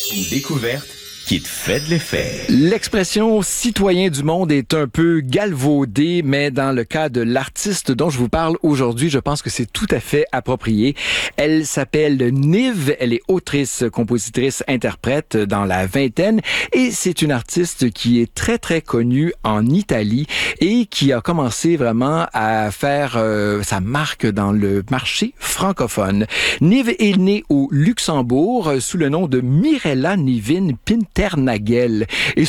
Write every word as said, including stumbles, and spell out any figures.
Une découverte qui te fait de l'effet. L'expression citoyen du monde est un peu galvaudée, mais dans le cas de l'artiste dont je vous parle aujourd'hui, je pense que c'est tout à fait approprié. Elle s'appelle Nive, elle est autrice, compositrice, interprète dans la vingtaine et c'est une artiste qui est très très connue en Italie et qui a commencé vraiment à faire euh, sa marque dans le marché francophone. Nive est née au Luxembourg sous le nom de Mirella Nivine Pinternagel. Et